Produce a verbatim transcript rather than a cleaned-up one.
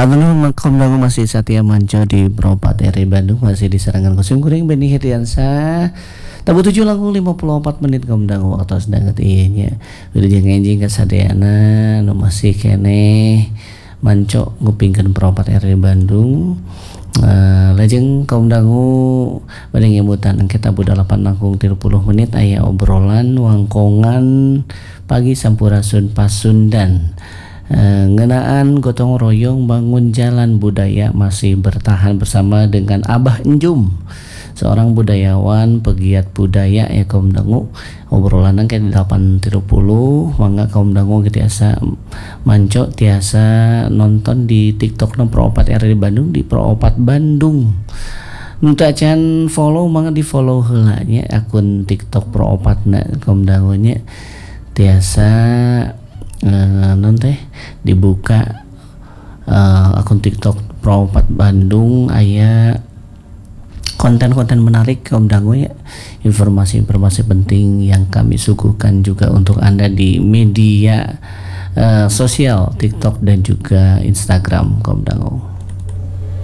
Halo, Makom Dangu masih Satya Manco di Propat R I Bandung, masih di serangan Kusum Kuring Beni Hirdiansa. Tabu tujuh langkung lima puluh empat menit Kom Dangu waktu sedang ieu udah jeung enjing kasadeana nu masih kene Manco ngupingkeun Propat R I Bandung. Uh, lajeng Kom Dangu bade ngebutan kita bu delapan langkung tilu puluh menit aya obrolan wangkongan pagi Sampurasun Pasundan. Uh, ngenaan gotong royong bangun jalan budaya masih bertahan bersama dengan Abah Enjum, seorang budayawan pegiat budaya ya Kom Dangu. Obrolan ke delapan tilu puluh mangga Kom Dangu tiasa Manco tiasa nonton di TikTok na Propat R I Bandung di Propat Bandung. Nu teu acan follow mangga di follow heula nya akun TikTok Propatna Kom Dangu nya tiasa Uh, non teh dibuka uh, akun TikTok Propat Bandung aya konten-konten menarik Kom Dangu ya, informasi-informasi penting yang kami suguhkan juga untuk Anda di media uh, sosial TikTok dan juga Instagram Kom Dangu.